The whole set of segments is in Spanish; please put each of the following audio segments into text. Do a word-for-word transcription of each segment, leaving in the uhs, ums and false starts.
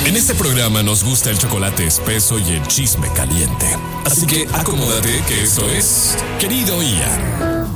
En este programa nos gusta el chocolate espeso y el chisme caliente. Así que acomódate que esto es Querido Ian.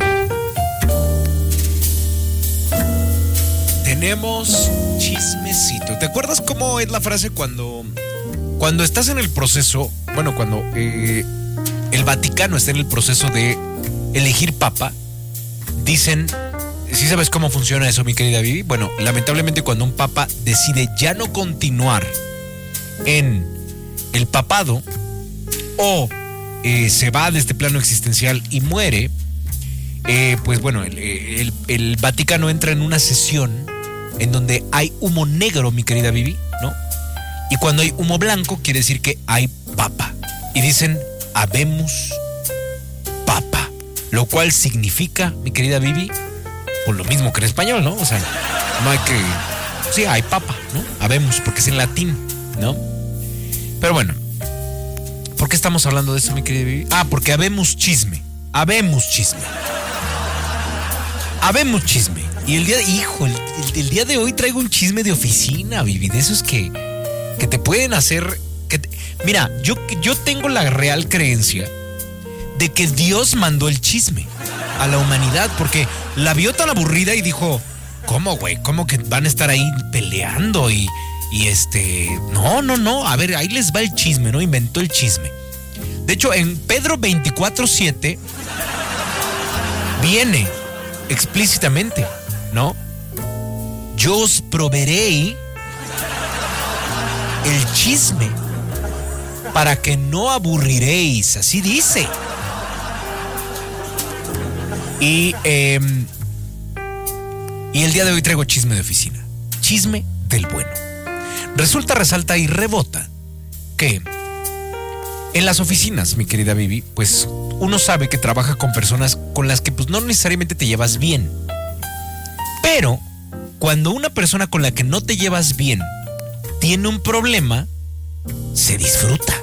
Tenemos chismecito. ¿Te acuerdas cómo es la frase cuando, cuando estás en el proceso, bueno, cuando eh, el Vaticano está en el proceso de elegir papa? Dicen, ¿sí sabes cómo funciona eso, mi querida Vivi? Bueno, lamentablemente cuando un papa decide ya no continuar en el papado o eh, se va de este plano existencial y muere, eh, pues bueno, el, el, el Vaticano entra en una sesión en donde hay humo negro, mi querida Vivi, ¿no? Y cuando hay humo blanco quiere decir que hay papa. Y dicen, habemus papa. Lo cual significa, mi querida Vivi, pues lo mismo que en español, ¿no? O sea, no hay que... Sí, hay papa, ¿no? Habemus, porque es en latín, ¿no? Pero bueno, ¿por qué estamos hablando de eso, mi querida Vivi? Ah, porque habemos chisme. Habemos chisme. Habemos chisme. Y el día de... Hijo, el, el, el día de hoy traigo un chisme de oficina, Vivi. De esos que, que te pueden hacer... Que te, mira, yo, yo tengo la real creencia de que Dios mandó el chisme a la humanidad, porque la vio tan aburrida y dijo, ¿cómo, güey? ¿Cómo que van a estar ahí peleando? Y, y este... No, no, no. A ver, ahí les va el chisme, ¿no? Inventó el chisme. De hecho, en Pedro veinticuatro siete viene explícitamente, ¿no? Yo os proveeré el chisme para que no aburriréis. Así dice. Y, eh, y el día de hoy traigo chisme de oficina. Chisme del bueno. Resulta, resalta y rebota que en las oficinas, mi querida Vivi, pues uno sabe que trabaja con personas con las que pues no necesariamente te llevas bien. Pero cuando una persona con la que no te llevas bien tiene un problema, se disfruta.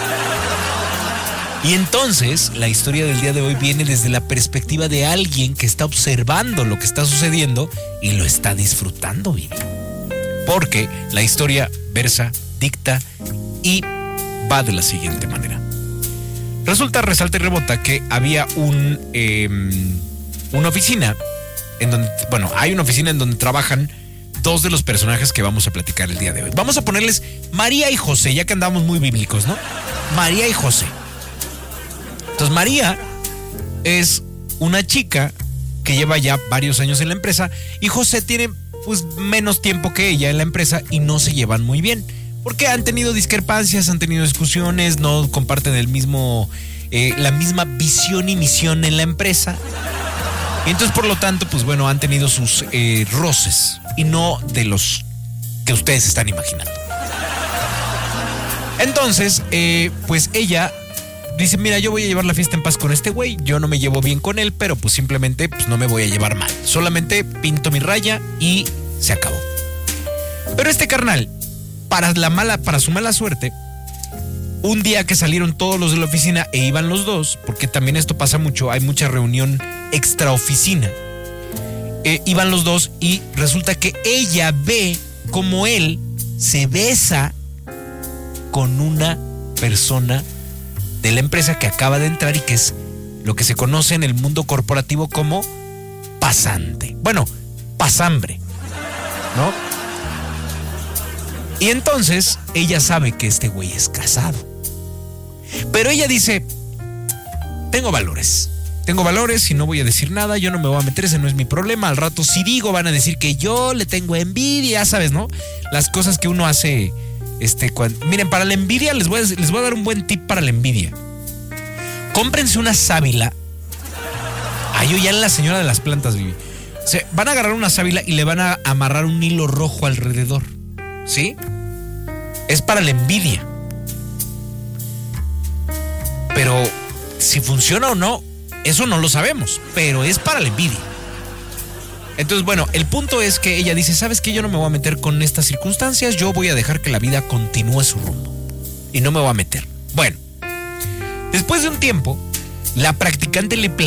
Y entonces la historia del día de hoy viene desde la perspectiva de alguien que está observando lo que está sucediendo y lo está disfrutando, Vivi. Porque la historia versa, dicta y va de la siguiente manera. Resulta, resalta y rebota que había un eh, una oficina en donde, bueno, hay una oficina en donde trabajan dos de los personajes que vamos a platicar el día de hoy. Vamos a ponerles María y José, ya que andamos muy bíblicos, ¿no? María y José. Entonces María es una chica que lleva ya varios años en la empresa y José tiene pues menos tiempo que ella en la empresa y no se llevan muy bien porque han tenido discrepancias, han tenido discusiones, no comparten el mismo eh, la misma visión y misión en la empresa. Y entonces por lo tanto pues bueno, han tenido sus eh, roces y no de los que ustedes están imaginando. Entonces eh, pues ella dice, mira, yo voy a llevar la fiesta en paz con este güey, yo no me llevo bien con él, pero pues simplemente pues no me voy a llevar mal. Solamente pinto mi raya y se acabó. Pero este carnal, para la mala, para su mala suerte, un día que salieron todos los de la oficina e iban los dos, porque también esto pasa mucho, hay mucha reunión extra oficina, eh, iban los dos y resulta que ella ve como él se besa con una persona de la empresa que acaba de entrar y que es lo que se conoce en el mundo corporativo como pasante. Bueno, pasambre, ¿no? Y entonces ella sabe que este güey es casado. Pero ella dice, tengo valores. Tengo valores y no voy a decir nada, yo no me voy a meter, ese no es mi problema. Al rato si digo van a decir que yo le tengo envidia, ¿sabes, no? Las cosas que uno hace... Este, cuando, miren, para la envidia les voy, a, les voy a dar un buen tip para la envidia. Cómprense una sábila. Ay, yo ya en la señora de las plantas, Vivi. O sea, van a agarrar una sábila y le van a amarrar un hilo rojo alrededor. ¿Sí? Es para la envidia. Pero si funciona o no, eso no lo sabemos. Pero es para la envidia. Entonces, bueno, el punto es que ella dice, ¿sabes qué? Yo no me voy a meter con estas circunstancias, yo voy a dejar que la vida continúe su rumbo. Y no me voy a meter. Bueno, después de un tiempo, la practicante le plantea